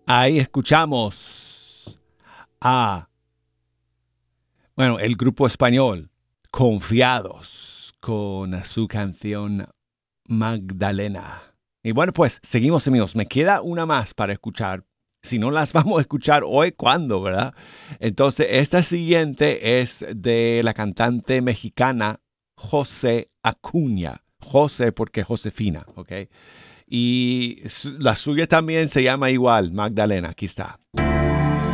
Ahí escuchamos a, bueno, el grupo español, Confiados, con su canción Magdalena. Y bueno, pues seguimos, amigos. Me queda una más para escuchar. Si no las vamos a escuchar hoy, ¿cuándo, verdad? Entonces, esta siguiente es de la cantante mexicana José Acuña. José porque Josefina, ¿ok? Y la suya también se llama igual, Magdalena. Aquí está.